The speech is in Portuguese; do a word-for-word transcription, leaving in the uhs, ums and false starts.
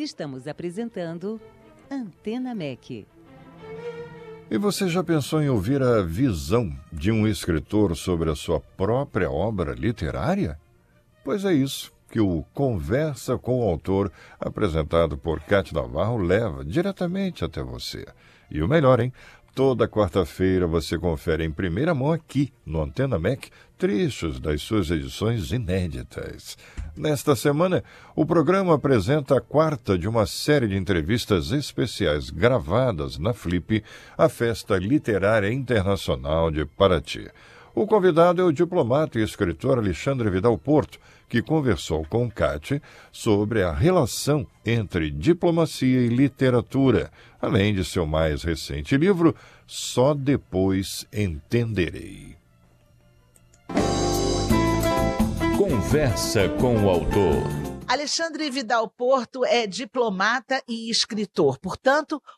Estamos apresentando Antena M E C. E você já pensou em ouvir a visão de um escritor sobre a sua própria obra literária? Pois é isso que o Conversa com o Autor, apresentado por Cátia Navarro, leva diretamente até você. E o melhor, hein? Toda quarta-feira você confere em primeira mão aqui, no Antena M E C, trechos das suas edições inéditas. Nesta semana, o programa apresenta a quarta de uma série de entrevistas especiais gravadas na Flip, a Festa Literária Internacional de Paraty. O convidado é o diplomata e escritor Alexandre Vidal Porto, que conversou com Cátia sobre a relação entre diplomacia e literatura, além de seu mais recente livro, Só Depois Entenderei. Conversa com o autor. Alexandre Vidal Porto é diplomata e escritor. Portanto,